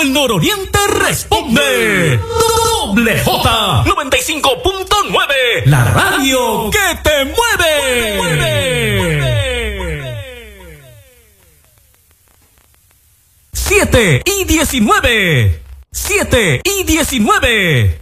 todo el nororiente responde. Doble J 95.9, la radio que te mueve. 7 y 19. 7 y 19.